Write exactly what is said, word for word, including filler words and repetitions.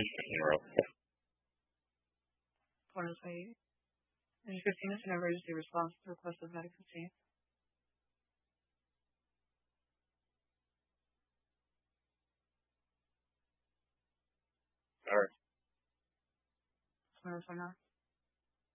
Hero. Buenos Aires. And Christina is an emergency response to request of medical team. Alright. Buenos Aires.